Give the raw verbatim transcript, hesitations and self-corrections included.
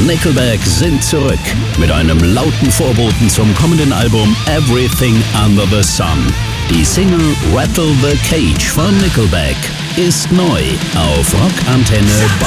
Nickelback sind zurück mit einem lauten Vorboten zum kommenden Album Everything Under the Sun. Die Single Rattle the Cage von Nickelback ist neu auf Rockantenne Bayern.